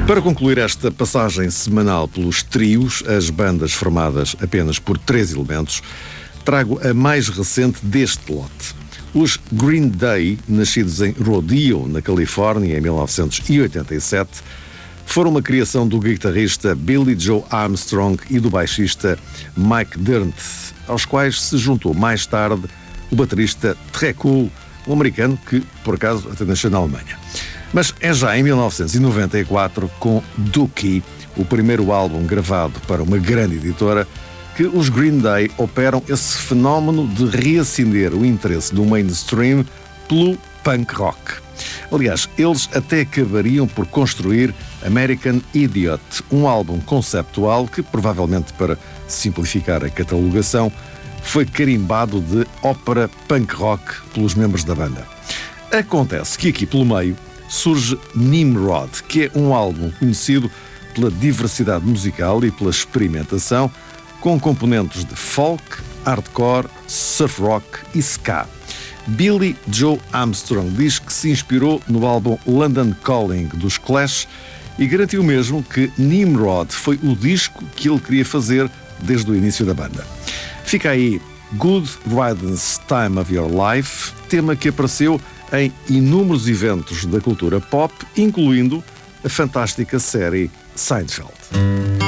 Para concluir esta passagem semanal pelos trios, as bandas formadas apenas por 3 elementos, trago a mais recente deste lote. Os Green Day, nascidos em Rodeo, na Califórnia, em 1987, foram uma criação do guitarrista Billy Joe Armstrong e do baixista Mike Dirnt, aos quais se juntou mais tarde o baterista Tré Cool, um americano que, por acaso, até nasceu na Alemanha. Mas é já em 1994, com Dookie, o primeiro álbum gravado para uma grande editora, que os Green Day operam esse fenómeno de reacender o interesse do mainstream pelo punk rock. Aliás, eles até acabariam por construir American Idiot, um álbum conceptual que, provavelmente para simplificar a catalogação, foi carimbado de ópera punk rock pelos membros da banda. Acontece que aqui pelo meio surge Nimrod, que é um álbum conhecido pela diversidade musical e pela experimentação, com componentes de folk, hardcore, surf rock e ska. Billy Joe Armstrong diz que se inspirou no álbum London Calling dos Clash e garantiu mesmo que Nimrod foi o disco que ele queria fazer desde o início da banda. Fica aí Good Riddance Time of Your Life, tema que apareceu em inúmeros eventos da cultura pop, incluindo a fantástica série Seinfeld.